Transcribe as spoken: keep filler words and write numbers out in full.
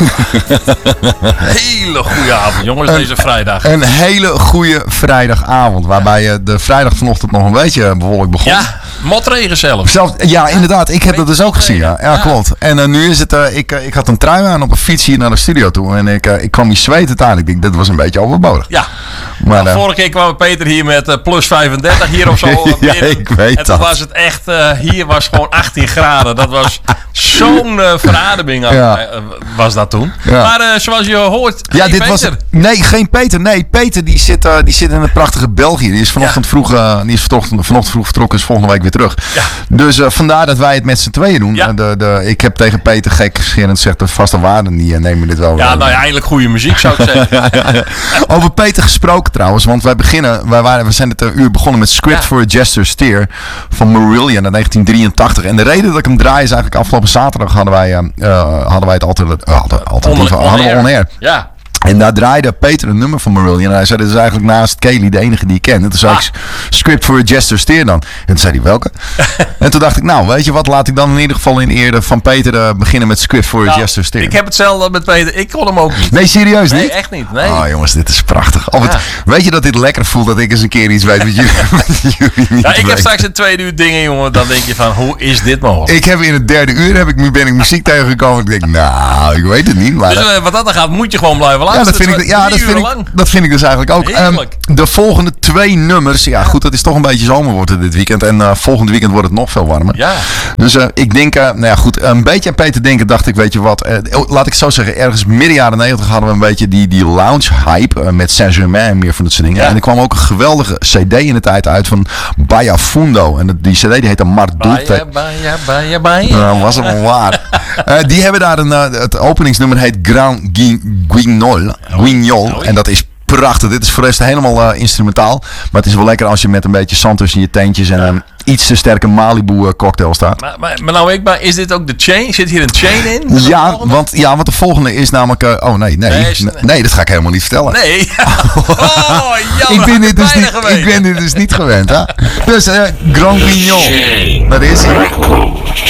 Hele goede avond, jongens, Een- deze vrijdag. Een hele goede vrijdagavond. Waarbij uh, de vrijdag vanochtend nog een beetje bewolkt begon. Ja, motregen zelfs. Zelfs, ja, inderdaad. Ik heb dat dus ook gezien. Ja, ja Ja. klopt. En uh, nu is het... Uh, ik, uh, ik had een trui aan op een fiets hier naar de studio toe. En ik, uh, ik kwam hier zweten uiteindelijk. Ik denk, dit was een beetje overbodig. Ja. Maar, Nou, uh, vorige keer kwam Peter hier met uh, plus vijfendertig hier of zo. Ja, ik weet en toen dat. was het echt, uh, hier was gewoon achttien graden. Dat was zo'n uh, verademing uh, Ja. uh, was dat toen. Ja. Maar uh, zoals je hoort, Ja, hey, dit Peter. was... Nee, geen Peter. Nee, Peter die zit, uh, die zit in het prachtige België. Die is vanochtend, Ja. vroeg, uh, die is vanochtend, vanochtend vroeg vertrokken. Is volgende week weer terug. Ja. Dus uh, vandaar dat wij het met z'n tweeën doen. Ja. Uh, de, de, ik heb tegen Peter gekscherend gezegd, de vaste waarden die uh, nemen dit wel. Ja, nou ja, eindelijk goede muziek zou ik zeggen. Ja, ja, ja. Over Peter gesproken trouwens, want wij beginnen, wij waren, we zijn het een uur begonnen met Script Ja. for a Jester Steer van Marillion uit negentien drieëntachtig. En de reden dat ik hem draai is eigenlijk afgelopen zaterdag hadden wij, uh, uh, hadden wij het altijd, uh, altijd, altijd On- on hadden we air. on air. Ja. En daar draaide Peter een nummer van Marillion. En hij zei, dit is eigenlijk naast Kelly de enige die ik ken. En toen zei Ah. ik, Script for a Jester Steer dan. En toen zei hij, welke? En toen dacht ik, nou, weet je wat, laat ik dan in ieder geval in ere van Peter uh, beginnen met Script for a Nou, Jester Steer. ik heb hetzelfde met Peter. Ik kon hem ook niet. Nee, serieus Nee, niet? echt niet. Nee. Oh jongens, dit is prachtig. Of het, Ja. Weet je dat dit lekker voelt dat ik eens een keer iets weet wat jullie, wat jullie niet Ja, ik heb weten? straks een tweede uur dingen, jongen. Dan denk je van, hoe is dit mogelijk? Ik heb in het derde uur heb ik, nu ben ik muziek tegengekomen. Ik denk, nou, ik weet het niet. Maar Dus uh, wat dat dan gaat, moet je gewoon blijven ja, luisteren. dat vind, ik, ja dat, Drie vind uur ik, lang. dat vind ik dus eigenlijk ook. Heerlijk. Ehm, de volgende twee nummers. Ja, goed, het is toch een beetje zomer wordt het dit weekend. En uh, volgend weekend wordt het nog veel warmer. Ja. Dus uh, ik denk, uh, nou ja goed, een beetje aan Peter denken dacht ik, weet je wat. Uh, laat ik het zo zeggen, ergens midden jaren negentig hadden we een beetje die, die lounge hype. Uh, met Saint-Germain en meer van dat soort dingen. Ja. En er kwam ook een geweldige cd in de tijd uit van Bayafundo. En die cd die heette Mardulte. Baia, baia, baia, baia. Nou, was het wel waar. Uh, die hebben daar een, uh, het openingsnummer heet Grand Gui- Guignol. Guignol. En dat is prachtig. Dit is voor de rest helemaal uh, instrumentaal. Maar het is wel lekker als je met een beetje zand tussen je teentjes en een iets te sterke Malibu uh, cocktail staat. Maar, maar, maar nou ik, maar is dit ook de chain? Zit hier een chain in? Van de Ja volgende? want, ja, want de volgende is namelijk... uh, oh nee, nee. Nee, Nee, is- nee, dat ga ik helemaal niet vertellen. Nee. Oh, jammer. ik, ben dit dus bijna niet, geweten. ik ben dit dus niet gewend. Hè? Dus uh, Grand Guignol. Dat is hij.